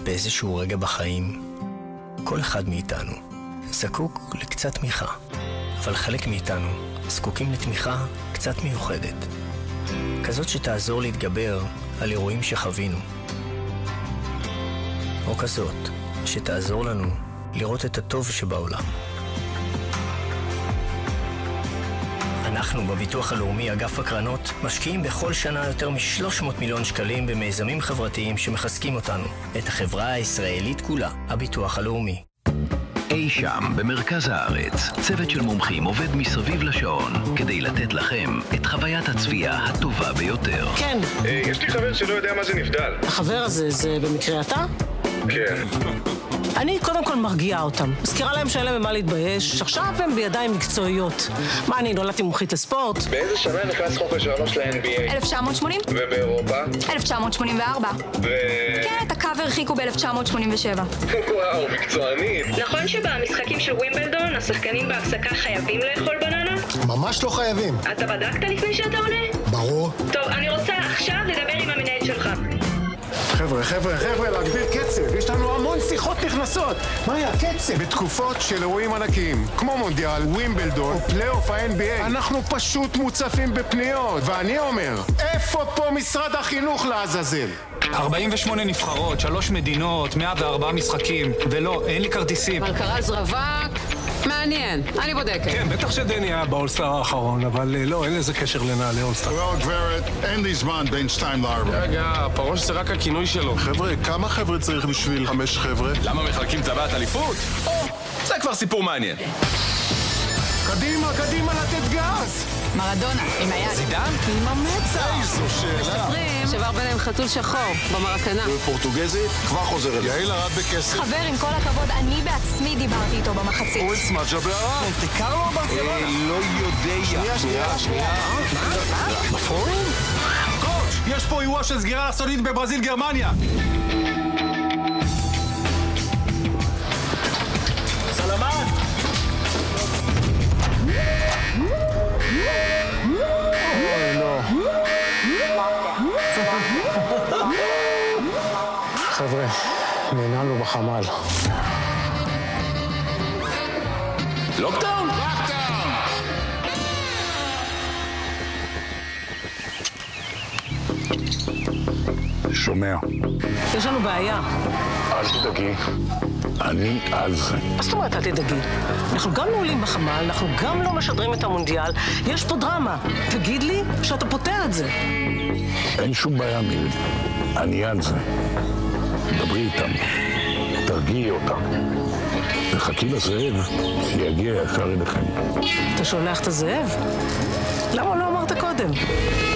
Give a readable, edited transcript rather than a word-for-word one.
באיזשהו רגע בחיים, כל אחד מאיתנו זקוק לקצת תמיכה, אבל חלק מאיתנו זקוקים לתמיכה קצת מיוחדת, כזאת שתעזור להתגבר על אירועים שחווינו, או כזאת שתעזור לנו לראות את הטוב שבעולם. אנחנו בביטוח הלאומי אגף הקרנות משקיעים בכל שנה יותר מ-300 מיליון שקלים במיזמים חברתיים שמחזקים אותנו, את החברה הישראלית כולה, הביטוח הלאומי. אי שם במרכז הארץ, צוות של מומחים עובד מסביב לשעון כדי לתת לכם את חוויית הצפייה הטובה ביותר. כן. יש לי חבר שלא יודע מה זה נבדל. החבר הזה, זה במקרה אתה? כן. אני קודם כל מרגיעה אותם. מזכירה להם שאין להם במה להתבייש. עכשיו הם בידיים מקצועיות. מה, אני נולדתי מומחית לספורט? באיזה שנה נכנס חוק השלוש ל-NBA? 1980. ובאירופה? 1984. כן, את הקו הרחיקו ב-1987. וואו, מקצוענית. נכון שבמשחקים של ווימבלדון השחקנים בהפסקה חייבים לאכול בננה? ממש לא חייבים. אתה בדקת לפני שאתה עונה? ברור. טוב, אני רוצה עכשיו לדבר עם המנהל שלך. חבר'ה, להגביר קצב. יש לנו המון שיחות נכנסות. מה היה קצב? בתקופות של אירועים ענקיים, כמו מונדיאל, ווימבלדון או פלייאוף ה-NBA, אנחנו פשוט מוצפים בפניות. ואני אומר, איפה פה משרד החינוך לעזאזל? 48 נבחרות, 3 מדינות, 104 משחקים, ולא, אין לי כרטיסים. אבל קרל זרווק, מעניין, אני בודקת. כן, בטח שדני היה באולסטאר האחרון, אבל לא, אין לזה קשר לנעלי אולסטאר. לא, גברת, אין לי זמן בין 2 ל-4. רגע, פרוש זה רק הכינוי שלו. חבר'ה, כמה חבר'ה צריך בשביל 5 חבר'ה? למה מחלקים טבעת אליפות? זה כבר סיפור מעניין. קדימה, לתת גז! מרדונה, עם היד. זידן? עם המצח. איזו שאלה. מספרים שבר ביניהם חתול שחור במרקנה. פורטוגזית, כבר חוזרת. יעיל הרד בכסף. חבר, עם כל הכבוד, אני בעצמי דיברתי איתו במחצית. אוי, סמאג'ה בערה. תקר לו ברצלונה. לא יודע. שנייה. בפורום? קוץ', יש פה אירוע של סגירה אסונית בברזיל גרמניה. סלמת! חבר'ה, נעננו בחמ"ל. לוקדאון? שומע. יש לנו בעיה. אל תדאגי. אני על זה. מה זאת אומרת, אל תדאגי? אנחנו גם נעולים בחמ"ל, אנחנו גם לא משדרים את המונדיאל. יש פה דרמה. תגיד לי שאתה פותר את זה. אין שום בעיה, מירי. אני על זה. דברי איתם. תרגיעי אותם. וחכי לזאב שיגיע ישר אליכם. אתה שולח את הזאב? למה לא אמרת קודם?